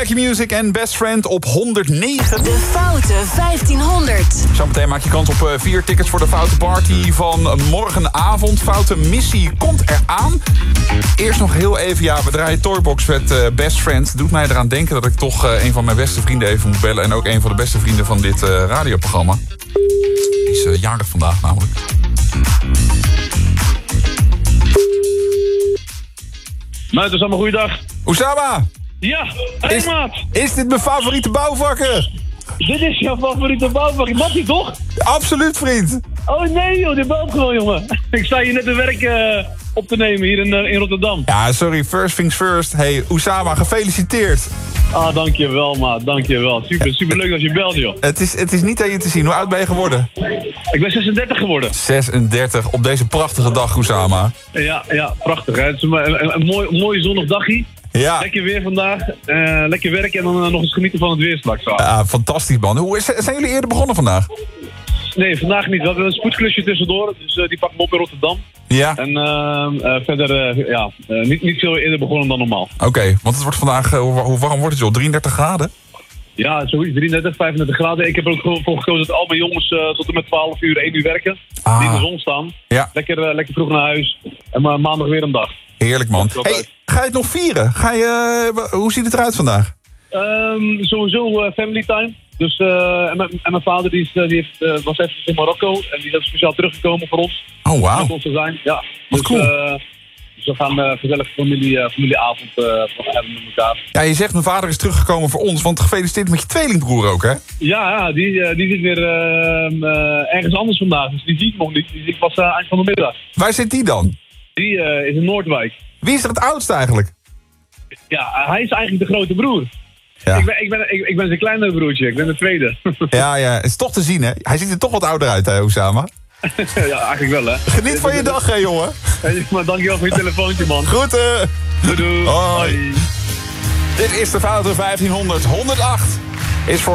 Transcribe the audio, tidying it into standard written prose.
Like Music en Best Friend op 109. De Foute 1500. Zometeen maak je kans op 4 tickets voor de Foute Party van morgenavond. Foute Missie komt eraan. Eerst nog heel even, we draaien Toybox met Best Friend. Doet mij eraan denken dat ik toch een van mijn beste vrienden even moet bellen. En ook een van de beste vrienden van dit radioprogramma. Die is jarig vandaag namelijk. Maat, het is allemaal goeiedag. Oussama! Ja, hey maat. Is dit mijn favoriete bouwvakker? Dit is jouw favoriete bouwvakker. Mattie toch? Absoluut, vriend. Oh nee joh, dit belt gewoon jongen. Ik sta hier net een werk op te nemen hier in Rotterdam. Ja, sorry, first things first. Hey, Oussama, gefeliciteerd. Ah, dankjewel maat, dankjewel. Super leuk dat je belt joh. Het is niet aan je te zien. Hoe oud ben je geworden? Ik ben 36 geworden. 36 op deze prachtige dag, Oussama. Ja, prachtig hè. Het is een mooi zonnig dagje. Ja. Lekker weer vandaag, lekker werken en dan nog eens genieten van het weer straks. Ja, fantastisch man. Zijn jullie eerder begonnen vandaag? Nee, vandaag niet. We hadden een spoedklusje tussendoor, dus die pakken we op in Rotterdam. Ja. En verder, niet veel eerder begonnen dan normaal. Oké, want het wordt vandaag, hoe warm wordt het joh? 33 graden? Ja, zoiets, 33, 35 graden. Ik heb er ook voor gekozen dat al mijn jongens tot en met 12 uur, 1 uur werken. Die in de zon staan. Ja. Lekker vroeg naar huis. En maandag weer een dag. Heerlijk man. Hey, ga je het nog vieren? Hoe ziet het eruit vandaag? Sowieso family time. Dus, en mijn vader was even in Marokko. En die is speciaal teruggekomen voor ons. Oh, wauw. Met ons te zijn. Ja. Wat cool. Dus we gaan gezellig familieavond hebben met elkaar. Ja, je zegt mijn vader is teruggekomen voor ons. Want gefeliciteerd met je tweelingbroer ook, hè? Ja, die zit weer ergens anders vandaag. Dus die zie ik nog niet. Die zie ik pas eind van de middag. Waar zit die dan? Die is in Noordwijk. Wie is er het oudste eigenlijk? Ja, hij is eigenlijk de grote broer. Ja. Ik ben zijn kleinere broertje. Ik ben de tweede. Ja, het is toch te zien, hè? Hij ziet er toch wat ouder uit, hè, Oussama? Ja, eigenlijk wel, hè. Geniet van je dag, hè, jongen. Hey, maar dankjewel voor je telefoontje, man. Groeten. Doei. Hoi. Dit is de Foute 1500. 108 is voor